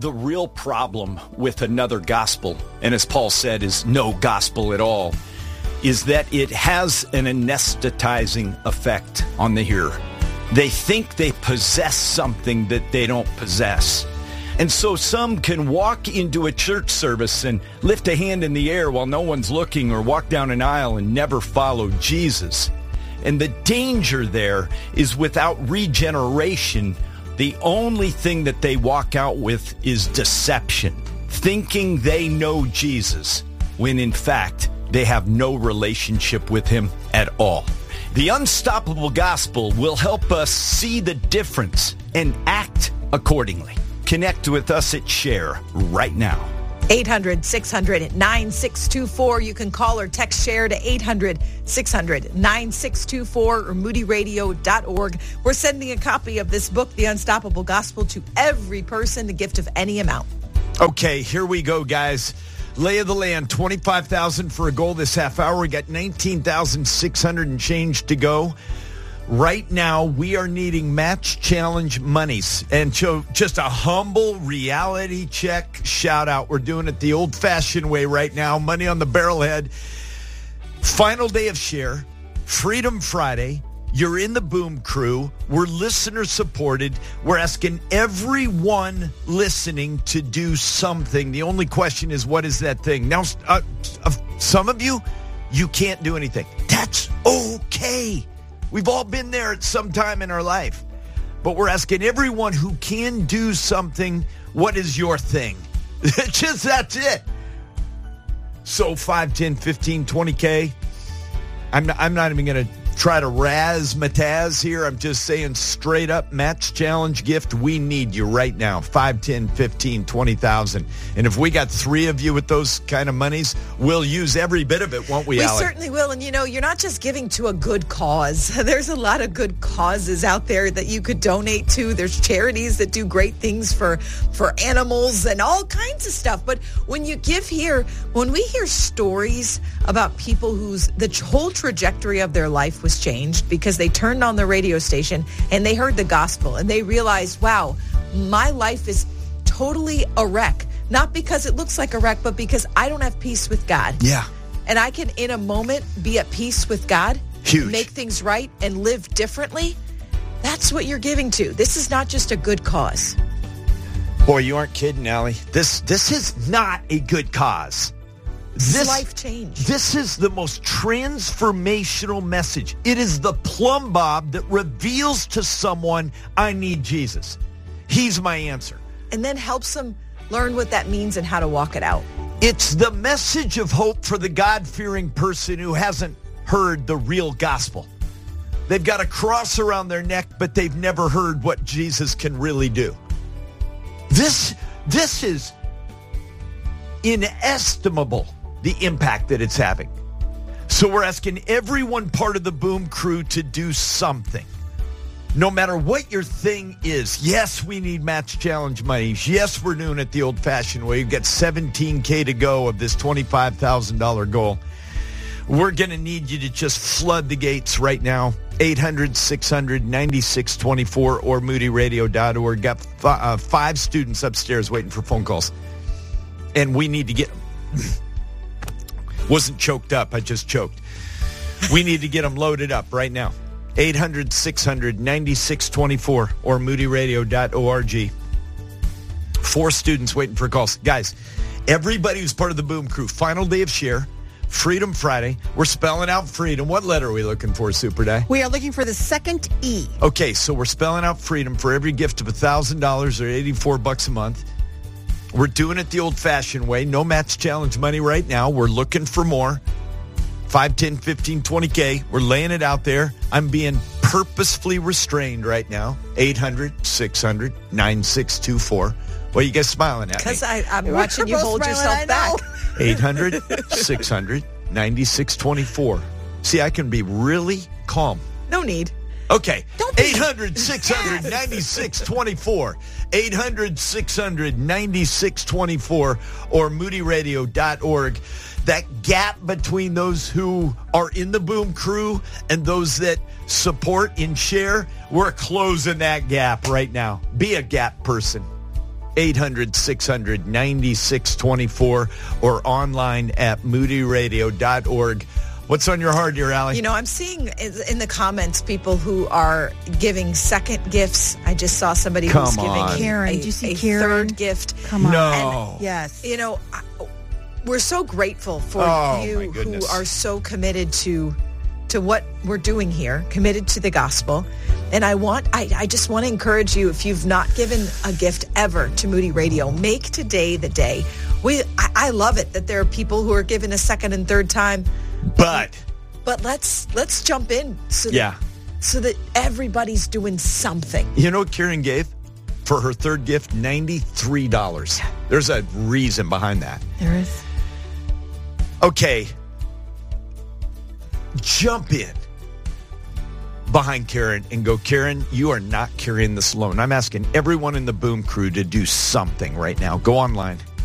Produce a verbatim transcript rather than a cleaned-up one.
the real problem with another gospel, and as Paul said, is no gospel at all, is that it has an anesthetizing effect on the hearer. They think they possess something that they don't possess. And so some can walk into a church service and lift a hand in the air while no one's looking, or walk down an aisle and never follow Jesus. And the danger there is, without regeneration, the only thing that they walk out with is deception, thinking they know Jesus, when in fact they have no relationship with him at all. The Unstoppable Gospel will help us see the difference and act accordingly. Connect with us at Share right now. eight hundred, six hundred, nine six two four. You can call or text Share to eight hundred, six hundred, nine six two four or moody radio dot org. We're sending a copy of this book, The Unstoppable Gospel, to every person, the gift of any amount. Okay, here we go, guys. Lay of the land, twenty-five thousand dollars for a goal this half hour. We got nineteen thousand six hundred and change to go. Right now, we are needing match challenge monies. And so just a humble reality check shout out. We're doing it the old-fashioned way right now. Money on the barrelhead. Final day of Share. Freedom Friday. You're in the Boom Crew. We're listener supported. We're asking everyone listening to do something. The only question is, what is that thing? Now, uh, uh, some of you, you can't do anything. That's okay. We've all been there at some time in our life. But we're asking everyone who can do something, what is your thing? Just that's it. So five, ten, fifteen, twenty K. I'm not, I'm not even going to try to razzmatazz here. I'm just saying straight up match challenge gift. We need you right now. five, ten, fifteen, twenty thousand. And if we got three of you with those kind of monies, we'll use every bit of it, won't we, We Alec? certainly will. And, you know, you're not just giving to a good cause. There's a lot of good causes out there that you could donate to. There's charities that do great things for, for animals and all kinds of stuff. But when you give here, when we hear stories about people whose the whole trajectory of their life was changed because they turned on the radio station and they heard the gospel and they realized, wow, my life is totally a wreck. Not because it looks like a wreck, but because I don't have peace with God. Yeah. And I can, in a moment, be at peace with God. Huge. Make things right and live differently. That's what you're giving to. This is not just a good cause. Boy, you aren't kidding, Allie. This, this is not a good cause. This life change. This is the most transformational message. It is the plumb bob that reveals to someone, I need Jesus. He's my answer. And then helps them learn what that means and how to walk it out. It's the message of hope for the God-fearing person who hasn't heard the real gospel. They've got a cross around their neck, but they've never heard what Jesus can really do. This, this is inestimable, the impact that it's having. So we're asking everyone part of the Boom Crew to do something. No matter what your thing is. Yes, we need match challenge money. Yes, we're doing it the old-fashioned way. You've got seventeen K to go of this twenty-five thousand dollars goal. We're going to need you to just flood the gates right now. eight hundred, six hundred, ninety-six twenty-four or moody radio dot org. Got f- uh, five students upstairs waiting for phone calls. And we need to get them. Wasn't choked up. I just choked. We need to get them loaded up right now. eight hundred, six hundred, ninety-six twenty-four or moody radio dot org. Four students waiting for calls. Guys, everybody who's part of the Boom Crew, final day of Share, Freedom Friday. We're spelling out freedom. What letter are we looking for, Super Day? We are looking for the second E. Okay, so we're spelling out freedom for every gift of one thousand dollars or eighty-four bucks a month. We're doing it the old-fashioned way. No match challenge money right now. We're looking for more. five, ten, fifteen, twenty K. We're laying it out there. I'm being purposefully restrained right now. eight hundred, six hundred, nine six two four. What are you guys smiling at me? Because I'm We're watching you both hold smiling, yourself I back. know. eight hundred, six hundred, ninety-six twenty-four. See, I can be really calm. No need. Okay. Don't be- eight hundred, six hundred, ninety-six twenty-four. eight hundred, six hundred, ninety-six twenty-four or moody radio dot org. That gap between those who are in the Boom Crew and those that support and share, we're closing that gap right now. Be a gap person. eight hundred, six hundred, ninety-six twenty-four, or online at moody radio dot org. What's on your heart, dear Allie? You know, I'm seeing in the comments people who are giving second gifts. I just saw somebody Come who's on. giving Karen, a, did you see a Karen? third gift. Come on. No. And, Yes. you know, I- we're so grateful for Oh, my you who goodness. are so committed to to what we're doing here, committed to the gospel. And I want, I, I just want to encourage you, if you've not given a gift ever to Moody Radio, make today the day. We, I, I love it that there are people who are giving a second and third time, But, but let's let's jump in so that, yeah. so that everybody's doing something. You know what Karen gave for her third gift? ninety-three dollars. There's a reason behind that. There is. Okay. Jump in behind Karen and go, Karen, you are not carrying this alone. I'm asking everyone in the Boom crew to do something right now. Go online.